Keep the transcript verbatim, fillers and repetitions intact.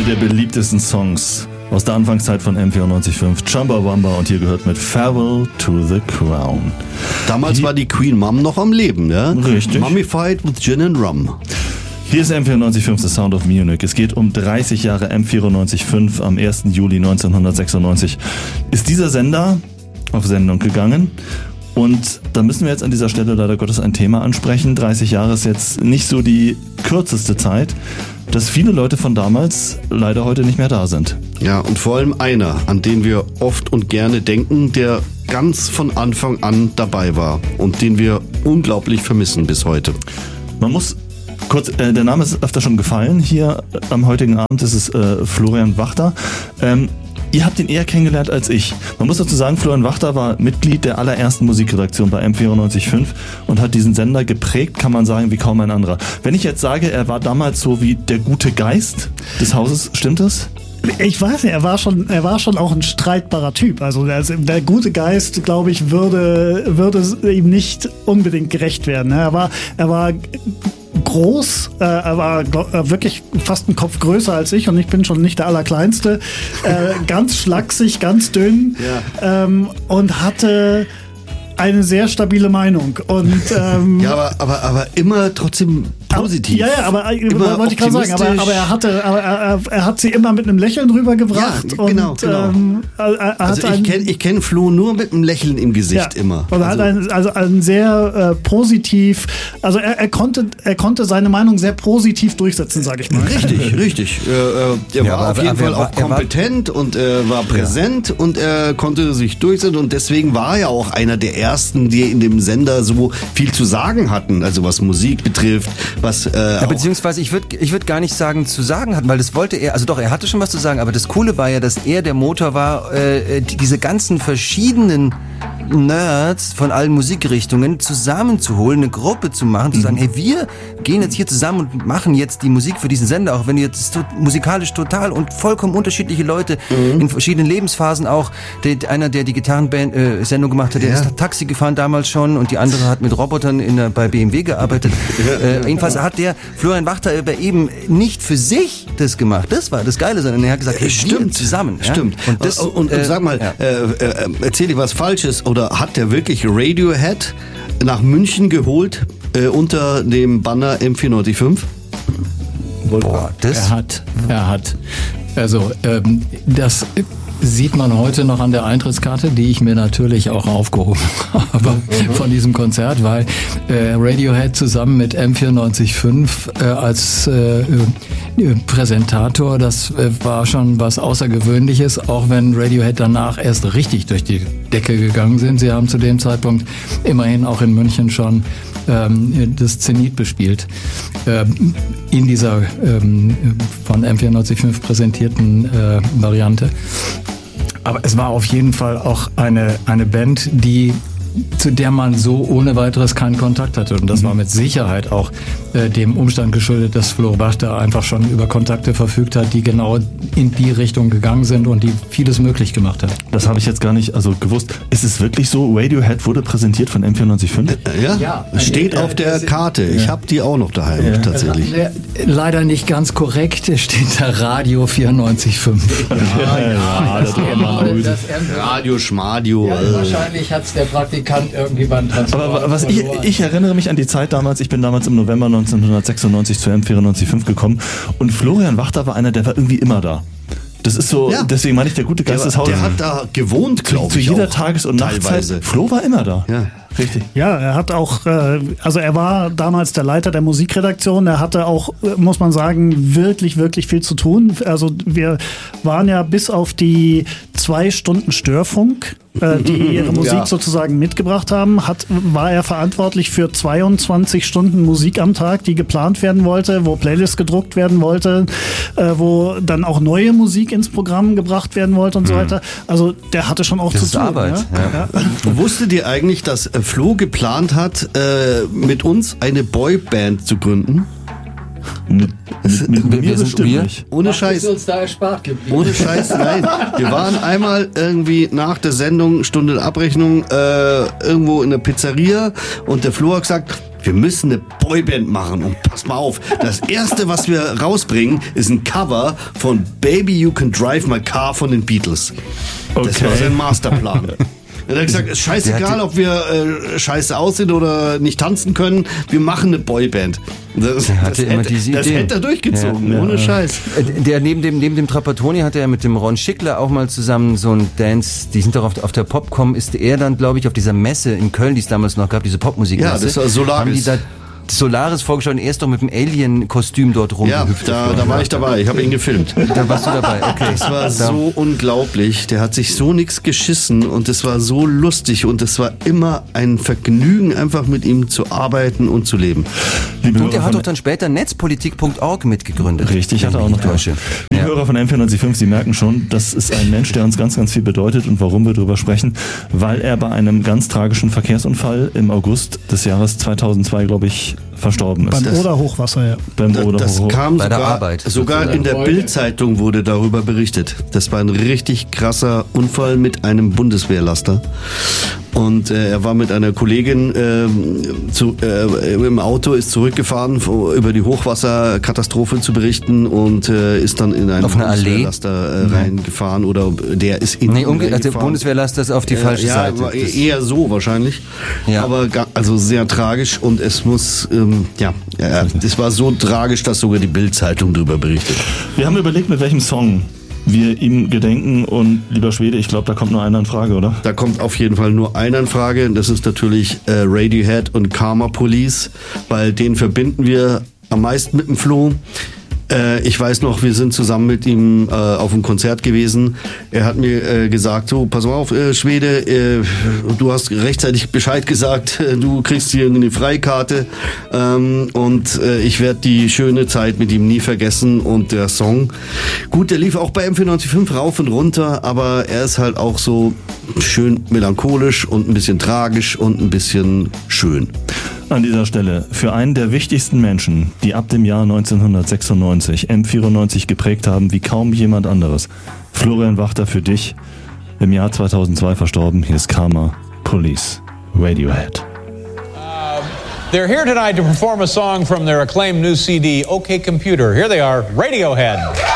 Eine der beliebtesten Songs aus der Anfangszeit von M vierundneunzig Komma fünf, Chumbawamba, und hier gehört mit Farewell to the Crown. Damals die, war die Queen Mom noch am Leben, ja? Richtig. Mummified with Gin and Rum. Hier ist M vierundneunzig Komma fünf, The Sound of Munich. Es geht um dreißig Jahre M vierundneunzig Komma fünf. Am ersten Juli neunzehnhundertsechsundneunzig ist dieser Sender auf Sendung gegangen. Und da müssen wir jetzt an dieser Stelle leider Gottes ein Thema ansprechen. dreißig Jahre ist jetzt nicht so die kürzeste Zeit, dass viele Leute von damals leider heute nicht mehr da sind. Ja, und vor allem einer, an den wir oft und gerne denken, der ganz von Anfang an dabei war und den wir unglaublich vermissen bis heute. Man muss kurz, äh, der Name ist öfter schon gefallen. Hier äh, am heutigen Abend ist es äh, Florian Wachter. Ähm, Ihr habt ihn eher kennengelernt als ich. Man muss dazu sagen, Florian Wachter war Mitglied der allerersten Musikredaktion bei M vierundneunzig Komma fünf und hat diesen Sender geprägt, kann man sagen, wie kaum ein anderer. Wenn ich jetzt sage, er war damals so wie der gute Geist des Hauses, stimmt das? Ich weiß nicht, er war schon, er war schon auch ein streitbarer Typ. Also der, der gute Geist, glaube ich, würde, würde ihm nicht unbedingt gerecht werden. Er war, er war groß, äh, er war glaub, wirklich fast einen Kopf größer als ich und ich bin schon nicht der Allerkleinste. Äh, ganz schlaksig, ganz dünn, ja. ähm, und hatte eine sehr stabile Meinung. Und, ähm, ja, aber, aber, aber immer trotzdem positiv. Ja, ja, aber immer wollte ich gerade sagen, aber, aber er hatte, aber er, er hat sie immer mit einem Lächeln rübergebracht. Ja, genau, und, genau. Ähm, er, er also ich kenne ich kenn Flo nur mit einem Lächeln im Gesicht, ja, immer. Und er also. hat ein, also ein sehr äh, positiv, also er, er konnte, er konnte seine Meinung sehr positiv durchsetzen, sage ich mal. Richtig, richtig. Äh, er ja, war auf jeden Fall war, auch kompetent war, und er war präsent, ja, und er konnte sich durchsetzen und deswegen war er auch einer der ersten, die in dem Sender so viel zu sagen hatten, also was Musik betrifft, was äh, ja, beziehungsweise ich würde ich würd gar nicht sagen zu sagen hatten, weil das wollte er, also doch, er hatte schon was zu sagen, aber das Coole war ja, dass er der Motor war, äh, die, diese ganzen verschiedenen Nerds von allen Musikrichtungen zusammenzuholen, eine Gruppe zu machen, zu sagen, hey, wir gehen jetzt hier zusammen und machen jetzt die Musik für diesen Sender, auch wenn jetzt to- musikalisch total und vollkommen unterschiedliche Leute mhm. in verschiedenen Lebensphasen auch. Der, einer, der die Gitarrenband äh, Sendung gemacht hat, der ja. ist Taxi gefahren damals schon und die andere hat mit Robotern in der, bei B M W gearbeitet. Ja. Äh, jedenfalls hat der Florian Wachter aber eben nicht für sich das gemacht. Das war das Geile, sondern er hat gesagt, hey, stimmt, wir zusammen. Ja? Stimmt. Und, das, und, und, äh, und sag mal, ja. äh, äh, erzähl dir was Falsches, oder hat der wirklich Radiohead nach München geholt äh, unter dem Banner M vierundneunzig Komma fünf? Boah, das er hat, er hat. Also ähm, das sieht man heute noch an der Eintrittskarte, die ich mir natürlich auch aufgehoben habe von diesem Konzert, weil äh, Radiohead zusammen mit M vierundneunzig Komma fünf äh, als äh, äh, Präsentator, das äh, war schon was Außergewöhnliches, auch wenn Radiohead danach erst richtig durch die Decke gegangen sind. Sie haben zu dem Zeitpunkt immerhin auch in München schon ähm, das Zenit bespielt. Ähm, in dieser ähm, von M vierundneunzig Komma fünf präsentierten äh, Variante. Aber es war auf jeden Fall auch eine, eine Band, die, zu der man so ohne weiteres keinen Kontakt hatte. Und das mhm. war mit Sicherheit auch äh, dem Umstand geschuldet, dass Flo Wachter einfach schon über Kontakte verfügt hat, die genau in die Richtung gegangen sind und die vieles möglich gemacht hat. Das habe ich jetzt gar nicht also gewusst. Ist es wirklich so, Radiohead wurde präsentiert von M vierundneunzig Komma fünf? Äh, ja, ja, steht äh, auf der äh, Karte. Ich ja. habe die auch noch daheim, ja. tatsächlich. Äh, leider nicht ganz korrekt, steht da Radio vierundneunzig Komma fünf. Ja, ja, ja, das das Radio Schmadio. Ja, wahrscheinlich hat es der Praktikant irgendwie beim Transport. Aber was ich, ich erinnere mich an die Zeit damals, ich bin damals im November neunzehnhundertsechsundneunzig zu M vierundneunzig Komma fünf gekommen und Florian Wachter war einer, der war irgendwie immer da. Das ist so, ja. deswegen meine ich, der gute Geist des Hauses. Der hat da gewohnt, glaube ich. Zu jeder auch, Tages- und Nachtzeit. Flo war immer da. Ja. Richtig. Ja, er hat auch, äh, also er war damals der Leiter der Musikredaktion, er hatte auch, muss man sagen, wirklich, wirklich viel zu tun. Also wir waren ja bis auf die zwei Stunden Störfunk, äh, die ihre Musik ja. sozusagen mitgebracht haben, hat, war er verantwortlich für zweiundzwanzig Stunden Musik am Tag, die geplant werden wollte, wo Playlists gedruckt werden wollte, äh, wo dann auch neue Musik ins Programm gebracht werden wollte und mhm. so weiter. Also der hatte schon auch das zu ist tun. Arbeit. Ja? Ja. Ja. Wusstet ihr eigentlich, dass Flo geplant hat, äh, mit uns eine Boyband zu gründen? Mit, mit, mit, mit mir bestimmt wir? nicht. Ohne Was Scheiß. ist uns da erspart geblieben? Ohne Scheiß, nein. Wir waren einmal irgendwie nach der Sendung, Stunde Abrechnung, äh, irgendwo in der Pizzeria und der Flo hat gesagt, wir müssen eine Boyband machen und pass mal auf, das erste, was wir rausbringen, ist ein Cover von Baby You Can Drive My Car von den Beatles. Okay. Das war sein Masterplan. Er hat gesagt, ist scheißegal, ob wir äh, scheiße aussehen oder nicht tanzen können, wir machen eine Boyband. Das, Der hatte das, immer hätte, diese das Ideen. hätte er durchgezogen, Ja, ohne ja. Scheiß. Der neben dem neben dem Trapattoni hatte er mit dem Ron Schickler auch mal zusammen so ein Dance, die sind doch auf, auf der Popcom, ist er dann, glaube ich, auf dieser Messe in Köln, die es damals noch gab, diese Popmusikmesse. Ja, das war Solaris. Haben die da Solaris vorgestellt und er ist doch mit dem Alien-Kostüm dort Ja, rumgehüpft. da, da war ich dabei, ich habe ihn gefilmt. Da warst du dabei, okay. Das war Da- so unglaublich. Der hat sich so nix geschissen und es war so lustig und es war immer ein Vergnügen, einfach mit ihm zu arbeiten und zu leben. Liebe Und er Hörer hat von- doch dann später netzpolitik punkt org mitgegründet. Richtig, hat er auch noch täusche. Die Ja. Hörer von M vierundneunzig Komma fünf, Sie merken schon, das ist ein Mensch, der uns ganz, ganz viel bedeutet. Und warum wir darüber sprechen? Weil er bei einem ganz tragischen Verkehrsunfall im August des Jahres zweitausendzwei, glaube ich, verstorben ist. Beim Oder-Hochwasser, ja. Beim Das, Oder das Hoho. kam Bei der sogar, Arbeit. sogar in der Bild-Zeitung wurde darüber berichtet. Das war ein richtig krasser Unfall mit einem Bundeswehrlaster. Und äh, er war mit einer Kollegin ähm, zu, äh, im Auto, ist zurückgefahren, vor- über die Hochwasserkatastrophe zu berichten und äh, ist dann in einen Auf eine Allee? Bundeswehrlaster äh, reingefahren oder der ist in Nee, ihn umge- also der reingefahren. Bundeswehrlaster ist auf die falsche Äh, ja, Seite. war Das- eher so wahrscheinlich. Ja. Aber ga- also sehr tragisch und es muss, ähm, ja, ja, es war so tragisch, dass sogar die Bild-Zeitung darüber berichtet. Wir haben überlegt, mit welchem Song wir ihm gedenken. Und lieber Schwede, ich glaube, da kommt nur einer in Frage, oder? Da kommt auf jeden Fall nur einer in Frage. Das ist natürlich äh, Radiohead und Karma Police, weil den verbinden wir am meisten mit dem Flo. Äh, ich weiß noch, wir sind zusammen mit ihm äh, auf einem Konzert gewesen. Er hat mir äh, gesagt, so, pass mal auf, äh, Schwede, äh, du hast rechtzeitig Bescheid gesagt, äh, du kriegst hier eine Freikarte ähm, und äh, ich werde die schöne Zeit mit ihm nie vergessen. Und der Song, gut, der lief auch bei M vierundneunzig Komma fünf rauf und runter, aber er ist halt auch so schön melancholisch und ein bisschen tragisch und ein bisschen schön. An dieser Stelle für einen der wichtigsten Menschen, die ab dem Jahr neunzehnhundertsechsundneunzig M vierundneunzig geprägt haben wie kaum jemand anderes. Florian Wachter, für dich, im Jahr zweitausendzwei verstorben. Hier ist Karma Police, Radiohead. They're here tonight to perform a song from their acclaimed new C D, OK Computer. Here they are, Radiohead.